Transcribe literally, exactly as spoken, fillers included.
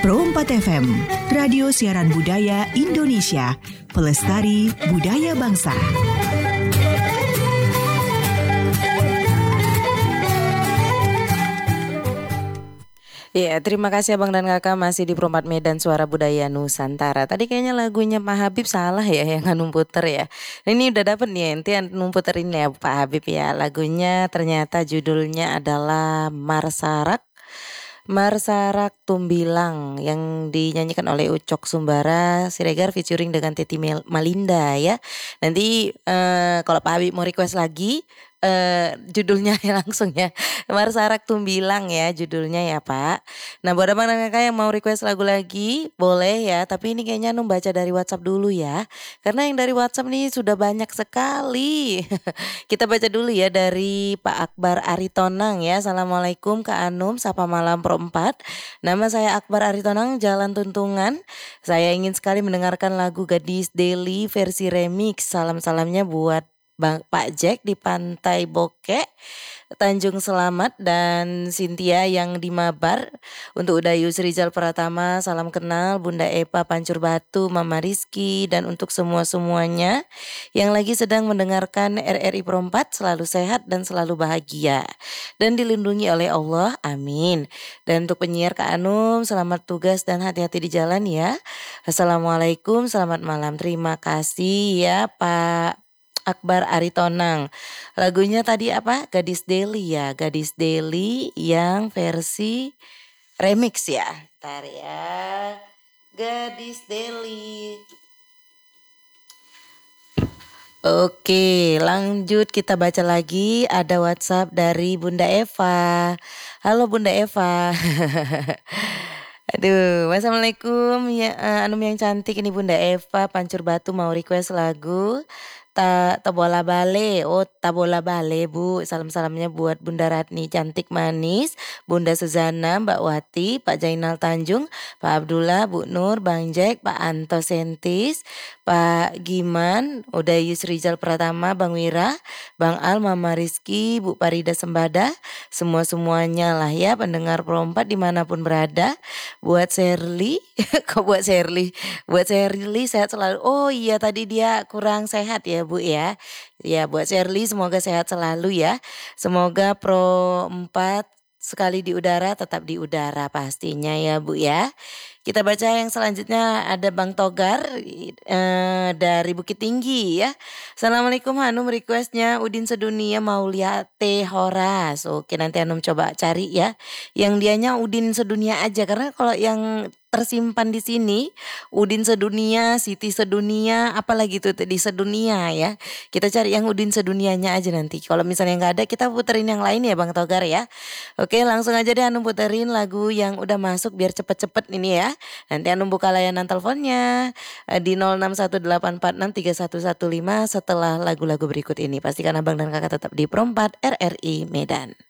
Pro empat F M, radio siaran budaya Indonesia, pelestari budaya bangsa. Ya, terima kasih Abang dan Kakak masih di Pro empat Medan Suara Budaya Nusantara. Tadi kayaknya lagunya Pak Habib salah ya yang Hanum puter ya. Nah, ini udah dapet nih ente Hanum puterin ya Pak Habib ya. Lagunya ternyata judulnya adalah Marsarak. Marsarak Tumbilang yang dinyanyikan oleh Ucok Sumbara Siregar featuring dengan Teti Malinda ya. Nanti eh, kalau Pak Habib mau request lagi Uh, judulnya langsung ya Marsarak Tumbilang ya judulnya ya Pak. Nah buat abang dan kakak yang mau request lagu lagi boleh ya. Tapi ini kayaknya Num baca dari WhatsApp dulu ya. Karena yang dari WhatsApp nih sudah banyak sekali. Kita baca dulu ya dari Pak Akbar Aritonang ya. Assalamualaikum Kak Anum, sapa malam Pro empat. Nama saya Akbar Aritonang, Jalan Tuntungan. Saya ingin sekali mendengarkan lagu Gadis Deli versi remix. Salam-salamnya buat Bang Pak Jack di Pantai Bokek, Tanjung Selamat dan Cynthia yang di Mabar. Untuk Udayus Rizal Pratama, salam kenal Bunda Epa Pancur Batu, Mama Rizky, dan untuk semua-semuanya yang lagi sedang mendengarkan R R I Pro empat selalu sehat dan selalu bahagia dan dilindungi oleh Allah, amin. Dan untuk penyiar Kak Anum, selamat tugas dan hati-hati di jalan ya. Assalamualaikum, selamat malam. Terima kasih ya Pak Akbar Aritonang. Lagunya tadi apa? Gadis Deli ya. Gadis Deli yang versi remix ya. Ntar ya. Gadis Deli. Oke, lanjut kita baca lagi. Ada WhatsApp dari Bunda Eva. Halo Bunda Eva. Aduh, wassalamualaikum ya, uh, Anum yang cantik ini Bunda Eva Pancur Batu mau request lagu Ta Tabola Bale. Oh, Tabola Bale Bu. Salam-salamnya buat Bunda Ratni cantik manis, Bunda Suzana, Mbak Wati, Pak Jainal Tanjung, Pak Abdullah, Bu Nur, Bang Jack, Pak Anto Sentis, Pak Giman, Udayus Rizal Pratama, Bang Wira, Bang Al, Mama Rizky, Bu Parida Sembada, semua-semuanya lah ya pendengar Pro empat dimanapun berada. Buat Sherly, kok buat Sherly, buat Sherly sehat selalu. Oh iya tadi dia kurang sehat ya Bu ya. Ya buat Sherly semoga sehat selalu ya. Semoga Pro empat sekali di udara tetap di udara pastinya ya Bu ya. Kita baca yang selanjutnya ada Bang Togar eh, dari Bukit Tinggi ya. Assalamualaikum Hanum, requestnya Udin Sedunia Maulia T. Horas. Oke nanti Hanum coba cari ya. Yang dianya Udin Sedunia aja karena kalau yang tersimpan di sini Udin Sedunia, Siti Sedunia, apalagi tuh di Sedunia ya. Kita cari yang Udin Sedunianya aja nanti. Kalau misalnya nggak ada kita puterin yang lain ya Bang Togar ya. Oke langsung aja deh Hanum puterin lagu yang udah masuk biar cepet-cepet ini ya. Nanti Hanum buka layanan teleponnya di nol enam satu delapan empat enam tiga satu satu lima setelah lagu-lagu berikut ini. Pastikan abang dan kakak tetap di Pro empat R R I Medan.